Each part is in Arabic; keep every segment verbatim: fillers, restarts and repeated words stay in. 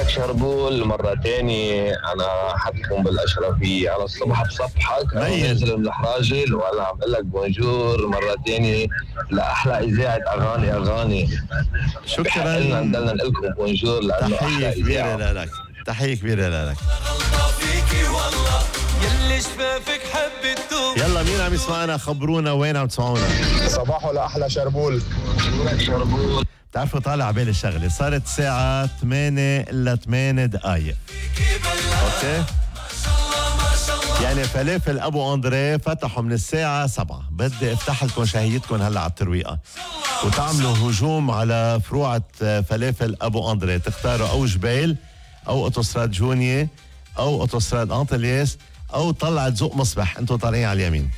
شربول مرة تانية. أنا حكم بالأشرفية على الصبح بصبحك. أنا ميل. نازل من الحراجل وأنا عم بقول لك بونجور مرة تانية لأحلى إذاعة أغاني أغاني. شكرا. لنا نضلنا نقول لكم بونجور لأنه تحية أحلى كبيرة إذاعة. لك، تحية كبيرة لك. يلي شفافك حبيته. يلا مين عم يسمعنا؟ خبرونا وين عم تسمعونا. صباحو لأحلى شربول. شربول. بتعرفوا طالع عبالي الشغلة، صارت الساعة ثمانية إلا ثمانية دقايق. اوكي؟ يعني فلافل ابو اندريه فتحوا من الساعة سبعة. بدي افتح لكم شهيتكم هلا على الترويقة وتعملوا هجوم على فروعة فلافل ابو اندريه. تختاروا او جبيل او اوتوستراد جونية او اوتوستراد انطلياس او طلعت ذوق مصبح. انتوا طالعين على اليمين.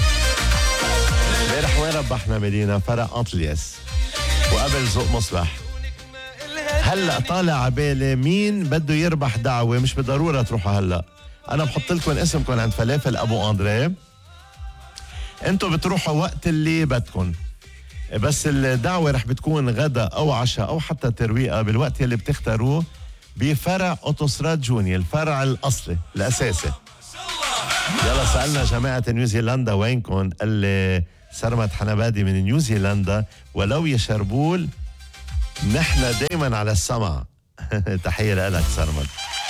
امبارح وين ربحنا مدينة؟ فرق انطلياس وقبل ذوق مصبح. هلا طالع عبالي مين بده يربح دعوة. مش بالضرورة تروحوا هلا، انا بحط لكم اسمكم عند فلافل ابو اندريه. انتوا بتروحوا وقت اللي بدكم، بس الدعوة رح بتكون غدا او عشاء او حتى ترويقة بالوقت اللي بتختاروه بفرع اوتوستراد جوني، الفرع الاصلي الاساسي. يلا سألنا جماعة نيوزيلندا وينكم؟ قال لي سرمت حنبادي من نيوزيلندا. ولو يا شربول نحن دايما على السمع. تحية لك سرمت.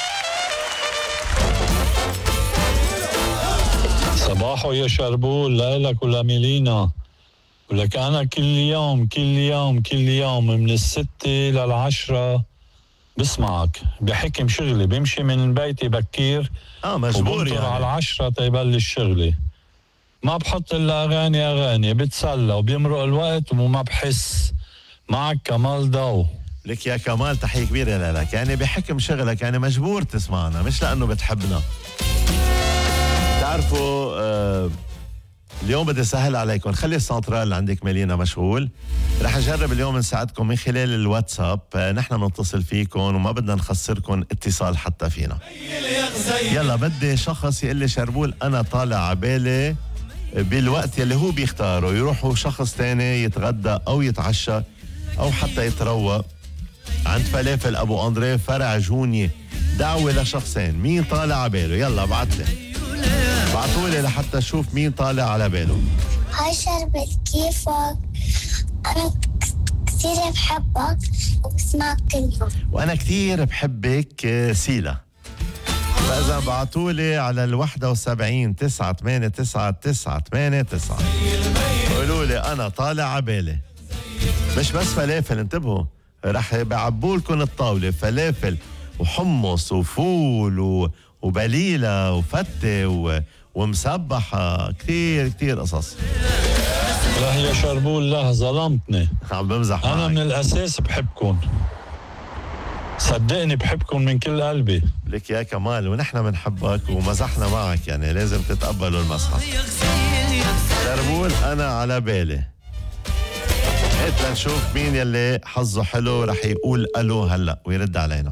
صباحو يا شربول لك ولا ميلينا. ولك أنا كل يوم كل يوم كل يوم من الستة للعشرة بسمعك بحكم شغلي. بمشي من بيتي بكير اه مجبور يعني على العشرة تيبلش شغلي. ما بحط إلا أغاني أغاني بتسلى وبيمرق الوقت وما بحس. معك كمال ضو. لك يا كمال تحية كبيرة لك. يعني بحكم شغلك يعني مجبور تسمعنا، مش لأنه بتحبنا. تعرفوا آه اليوم بدي سهل عليكم. خلي السنترال اللي عندك مالينا مشغول. رح أجرب اليوم نساعدكم من خلال الواتساب. آه نحن بنتصل فيكم وما بدنا نخسركم اتصال حتى فينا. يلا بدي شخص يقول لي شربول أنا طالع عبالي بالوقت يلي هو بيختاره، يروحوا شخص تاني يتغدى أو يتعشى أو حتى يتروق عند فلافل أبو أندريه فرع جوني. دعوة لشخصين. مين طالع عباله؟ يلا بعتلي بعتولي لحتى اشوف مين طالع على باله. هاي شربل كيفك؟ أنا كثير بحبك وبسمعك كل يوم. وأنا كثير بحبك سيلا. فإذا بعتولي على الوحدة وسبعين تسعة ثمانية تسعة تسعة ثمانية تسعة قولوا لي أنا طالع عبالي. مش بس فلافل، انتبهوا رح بعبولكم الطاولة فلافل وحمص وفول و... وبليلة وفتة و... ومسبحة. كتير كتير قصص. لا يا شربول لا ظلمتني. عم بمزح أنا معك. من الأساس بحبكم، صدقني بحبكم من كل قلبي. لك يا كمال ونحن بنحبك ومزحنا معك، يعني لازم تتقبلوا المزحة. شربول أنا على بالي. هات لنشوف مين يلي حظه حلو رح يقول ألو هلأ ويرد علينا.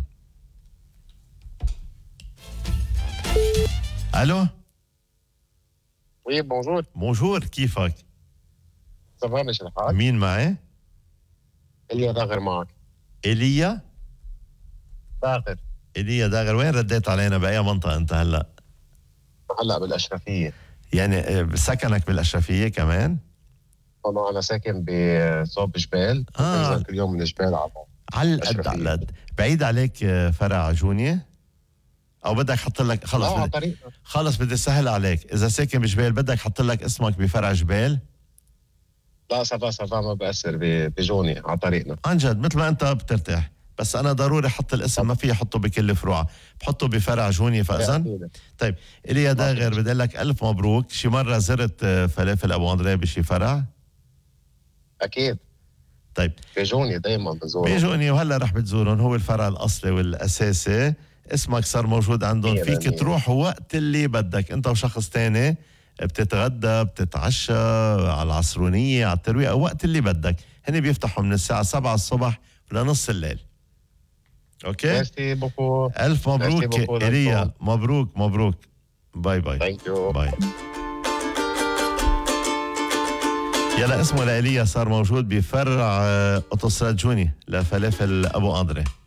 ألو. وي بونجور. بونجور كيفك؟ صباح مش الحال. مين معي؟ إليا داغر معك. إيليا داغر. إيليا داغر. وين رديت علينا؟ بأي منطقة أنت هلأ؟ هلا بالأشرفية. يعني سكنك بالأشرفية كمان؟ أنا أنا ساكن بصوب جبال. آه. بنزل كل يوم من جبال على على القد على القد. بعيد عليك فرع جونية؟ أو بدك حط لك خلص لا بدي... طريق. خلص بدي سهل عليك. إذا ساكن بجبال بدك حط لك اسمك بفرع جبال؟ لا سافا سافا ما بأثر بجوني على طريقنا. عن جد مثل ما أنت بترتاح. بس أنا ضروري حط الاسم، ما في حطه بكل فروعه، بحطه بفرع جوني فأذن. طيب إليا داغر بدي لك ألف مبروك. شي مرة زرت فلافل أبو أندريه بشي فرع؟ أكيد. طيب بجوني دايما بزورهم. بيجوني وهلا رح بتزورهم. هو الفرع الأصلي والأساسي. اسمك صار موجود عندهم. فيك تروح وقت اللي بدك انت وشخص تاني. بتتغدى بتتعشى على العصرونية على الترويقة وقت اللي بدك. هني بيفتحوا من الساعة سبعة الصبح لنص الليل. اوكي. ميرسي بوكو. ألف مبروك إليا. مبروك مبروك. باي باي. ثانك يو. باي. يلا اسمه لإليا صار موجود بفرع اوتوستراد جوني لفلافل أبو أندريه.